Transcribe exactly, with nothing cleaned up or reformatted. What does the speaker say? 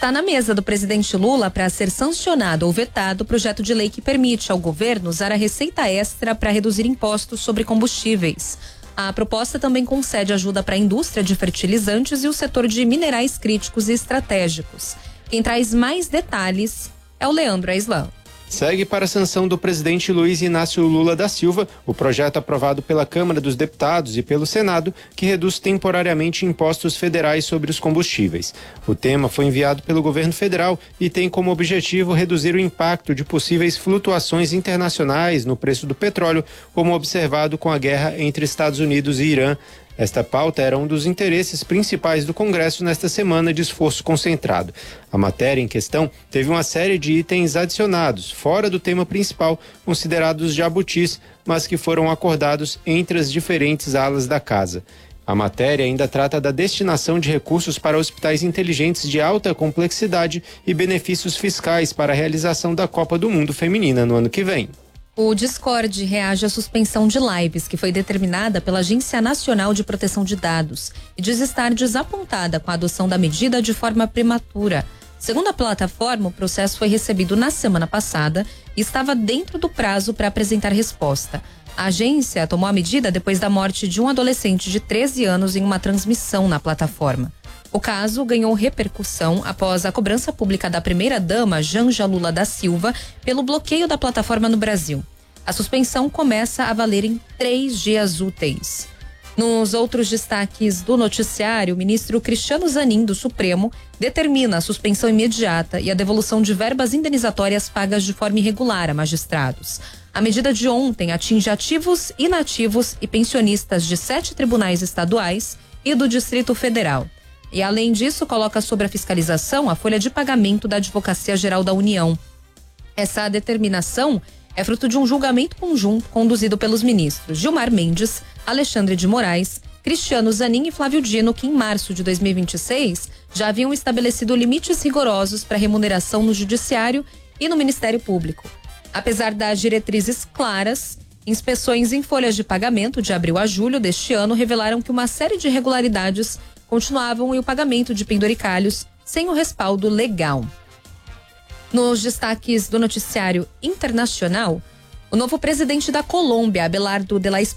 Está na mesa do presidente Lula para ser sancionado ou vetado o projeto de lei que permite ao governo usar a receita extra para reduzir impostos sobre combustíveis. A proposta também concede ajuda para a indústria de fertilizantes e o setor de minerais críticos e estratégicos. Quem traz mais detalhes é o Leandro Aislan. Segue para a sanção do presidente Luiz Inácio Lula da Silva o projeto aprovado pela Câmara dos Deputados e pelo Senado, que reduz temporariamente impostos federais sobre os combustíveis. O tema foi enviado pelo governo federal e tem como objetivo reduzir o impacto de possíveis flutuações internacionais no preço do petróleo, como observado com a guerra entre Estados Unidos e Irã. Esta pauta era um dos interesses principais do Congresso nesta semana de esforço concentrado. A matéria em questão teve uma série de itens adicionados, fora do tema principal, considerados jabutis, mas que foram acordados entre as diferentes alas da casa. A matéria ainda trata da destinação de recursos para hospitais inteligentes de alta complexidade e benefícios fiscais para a realização da Copa do Mundo Feminina no ano que vem. O Discord reage à suspensão de lives que foi determinada pela Agência Nacional de Proteção de Dados e diz estar desapontada com a adoção da medida de forma prematura. Segundo a plataforma, o processo foi recebido na semana passada e estava dentro do prazo para apresentar resposta. A agência tomou a medida depois da morte de um adolescente de treze anos em uma transmissão na plataforma. O caso ganhou repercussão após a cobrança pública da primeira-dama, Janja Lula da Silva, pelo bloqueio da plataforma no Brasil. A suspensão começa a valer em três dias úteis. Nos outros destaques do noticiário, o ministro Cristiano Zanin, do Supremo, determina a suspensão imediata e a devolução de verbas indenizatórias pagas de forma irregular a magistrados. A medida de ontem atinge ativos, inativos e pensionistas de sete tribunais estaduais e do Distrito Federal. E, além disso, coloca sob a fiscalização a folha de pagamento da Advocacia Geral da União. Essa determinação é fruto de um julgamento conjunto conduzido pelos ministros Gilmar Mendes, Alexandre de Moraes, Cristiano Zanin e Flávio Dino, que em março de dois mil e vinte e seis já haviam estabelecido limites rigorosos para remuneração no Judiciário e no Ministério Público. Apesar das diretrizes claras, inspeções em folhas de pagamento de abril a julho deste ano revelaram que uma série de irregularidades continuavam e o pagamento de penduricalhos sem o respaldo legal. Nos destaques do noticiário internacional, o novo presidente da Colômbia, Abelardo de la